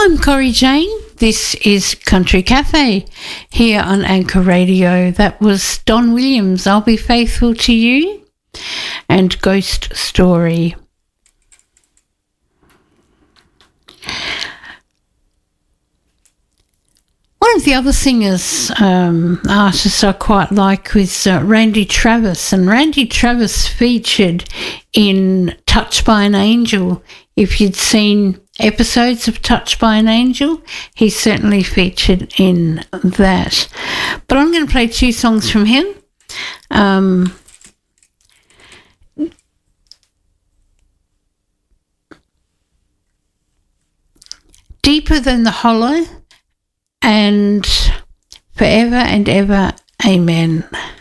I'm Corrie Jane. This is Country Cafe here on Anchor Radio. That was Don Williams, I'll Be Faithful to You, and Ghost Story. One of the other singers, artists I quite like was Randy Travis, and Randy Travis featured in Touched by an Angel. If you'd seen episodes of Touched by an Angel, he certainly featured in that. But I'm going to play two songs from him. Deeper Than the Hollow and Forever and Ever, Amen.